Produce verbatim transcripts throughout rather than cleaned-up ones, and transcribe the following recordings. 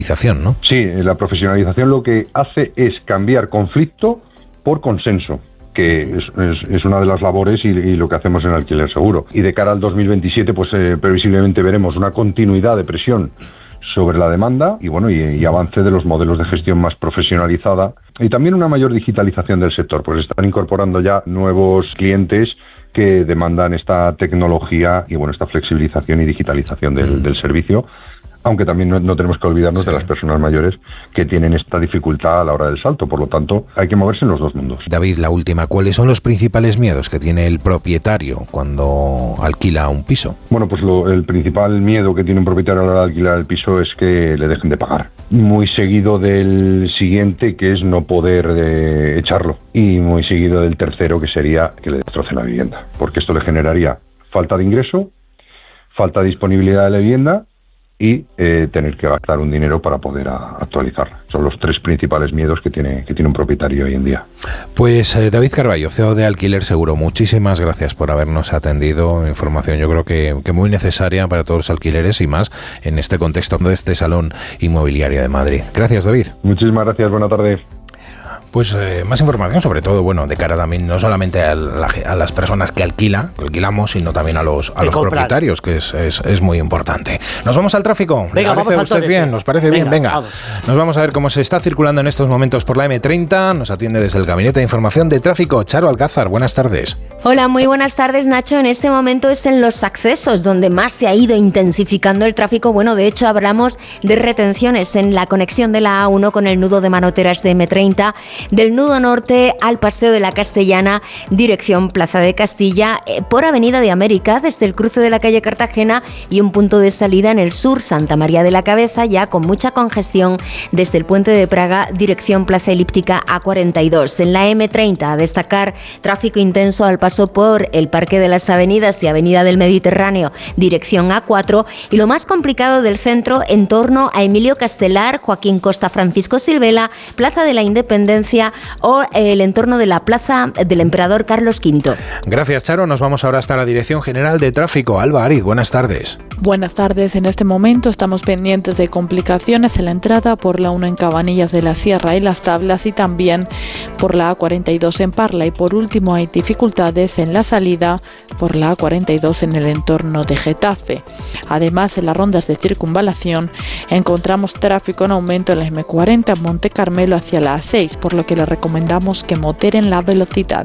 ¿no? Sí, la profesionalización lo que hace es cambiar conflicto por consenso, que es, es, es una de las labores y, y lo que hacemos en Alquiler Seguro. Y de cara al dos mil veintisiete, pues eh, previsiblemente veremos una continuidad de presión sobre la demanda y bueno y, y avance de los modelos de gestión más profesionalizada y también una mayor digitalización del sector, pues están incorporando ya nuevos clientes que demandan esta tecnología y bueno esta flexibilización y digitalización del, del servicio. Aunque también no, no tenemos que olvidarnos sí. de las personas mayores que tienen esta dificultad a la hora del salto. Por lo tanto, hay que moverse en los dos mundos. David, la última. ¿Cuáles son los principales miedos que tiene el propietario cuando alquila un piso? Bueno, pues lo, el principal miedo que tiene un propietario a la hora de alquilar el piso es que le dejen de pagar. Muy seguido del siguiente, que es no poder eh, echarlo. Y muy seguido del tercero, que sería que le destrocen la vivienda. Porque esto le generaría falta de ingreso, falta de disponibilidad de la vivienda y eh, tener que gastar un dinero para poder a, actualizarla. Son los tres principales miedos que tiene, que tiene un propietario hoy en día. Pues eh, David Carballo, C E O de Alquiler Seguro, muchísimas gracias por habernos atendido. Información yo creo que, que muy necesaria para todos los alquileres y más en este contexto de este Salón Inmobiliario de Madrid. Gracias, David. Muchísimas gracias, buena tarde. Pues eh, más información, sobre todo, bueno, de cara también no solamente a, la, a las personas que alquila, que alquilamos, sino también a los, a los propietarios, que es, es, es muy importante. Nos vamos al tráfico. Venga, ¿Le parece a usted bien? ¿Nos parece venga, bien? Venga, vamos. Nos vamos a ver cómo se está circulando en estos momentos por la eme treinta. Nos atiende desde el Gabinete de Información de Tráfico, Charo Alcázar. Buenas tardes. Hola, muy buenas tardes, Nacho. En este momento es en los accesos donde más se ha ido intensificando el tráfico. Bueno, de hecho, hablamos de retenciones en la conexión de la A uno con el nudo de Manoteras de eme treinta, del nudo norte al Paseo de la Castellana, dirección Plaza de Castilla, eh, por Avenida de América, desde el cruce de la calle Cartagena y un punto de salida en el sur, Santa María de la Cabeza, ya con mucha congestión desde el Puente de Praga, dirección Plaza Elíptica A cuarenta y dos. En la eme treinta, a destacar tráfico intenso al paso por el Parque de las Avenidas y Avenida del Mediterráneo, dirección A cuatro, y lo más complicado del centro en torno a Emilio Castelar, Joaquín Costa, Francisco Silvela, Plaza de la Independencia o el entorno de la Plaza del Emperador Carlos quinto. Gracias, Charo. Nos vamos ahora hasta la Dirección General de Tráfico. Alba Ariz, buenas tardes. Buenas tardes. En este momento estamos pendientes de complicaciones en la entrada por la uno en Cabanillas de la Sierra y Las Tablas y también por la A cuarenta y dos en Parla. Y por último hay dificultades en la salida por la A cuarenta y dos en el entorno de Getafe. Además, en las rondas de circunvalación encontramos tráfico en aumento en la eme cuarenta en Monte Carmelo hacia la A seis, por lo que le recomendamos que moderen la velocidad.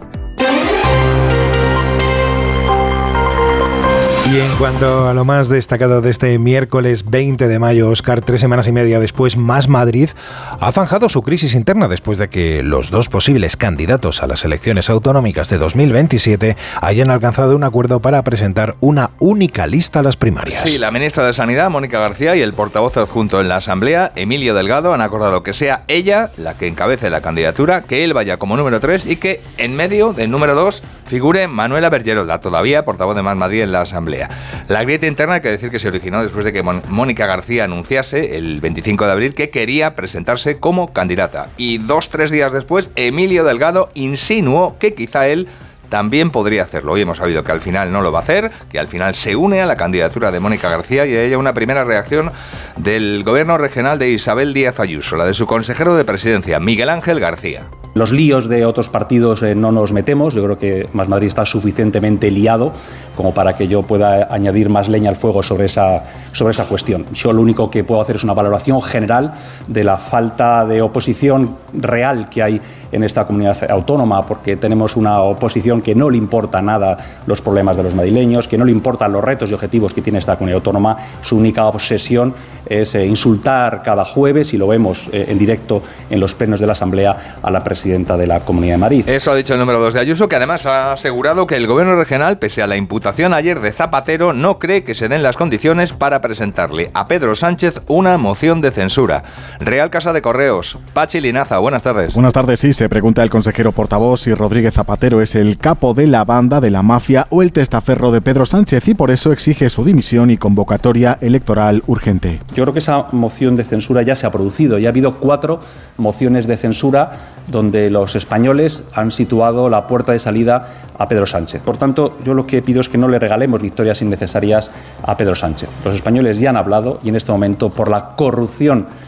Y en cuanto a lo más destacado de este miércoles veinte de mayo, Óscar, tres semanas y media después, Más Madrid ha zanjado su crisis interna después de que los dos posibles candidatos a las elecciones autonómicas de dos mil veintisiete hayan alcanzado un acuerdo para presentar una única lista a las primarias. Sí, la ministra de Sanidad, Mónica García, y el portavoz adjunto en la Asamblea, Emilio Delgado, han acordado que sea ella la que encabece la candidatura, que él vaya como número tres y que en medio del número dos figure Manuela Bergerolda, todavía portavoz de Más Madrid en la Asamblea. La grieta interna hay que decir que se originó después de que Mónica García anunciase el veinticinco de abril que quería presentarse como candidata. Y dos, tres días después, Emilio Delgado insinuó que quizá él también podría hacerlo. Hoy hemos sabido que al final no lo va a hacer, que al final se une a la candidatura de Mónica García y a ella una primera reacción del gobierno regional de Isabel Díaz Ayuso, la de su consejero de presidencia, Miguel Ángel García. Los líos de otros partidos eh, no nos metemos. Yo creo que Más Madrid está suficientemente liado como para que yo pueda añadir más leña al fuego sobre esa, sobre esa cuestión. Yo lo único que puedo hacer es una valoración general de la falta de oposición real que hay en esta comunidad autónoma, porque tenemos una oposición que no le importa nada los problemas de los madrileños, que no le importan los retos y objetivos que tiene esta comunidad autónoma. Su única obsesión es eh, insultar cada jueves, y lo vemos eh, en directo en los plenos de la Asamblea, a la presidenta de la Comunidad de Madrid. Eso ha dicho el número dos de Ayuso, que además ha asegurado que el gobierno regional, pese a la imputación ayer de Zapatero, no cree que se den las condiciones para presentarle a Pedro Sánchez una moción de censura. Real Casa de Correos, Pachi Linaza, buenas tardes. Buenas tardes, sí. Se pregunta el consejero portavoz si Rodríguez Zapatero es el capo de la banda, de la mafia o el testaferro de Pedro Sánchez, y por eso exige su dimisión y convocatoria electoral urgente. Yo creo que esa moción de censura ya se ha producido. Ya ha habido cuatro mociones de censura donde los españoles han situado la puerta de salida a Pedro Sánchez. Por tanto, yo lo que pido es que no le regalemos victorias innecesarias a Pedro Sánchez. Los españoles ya han hablado y en este momento, por la corrupción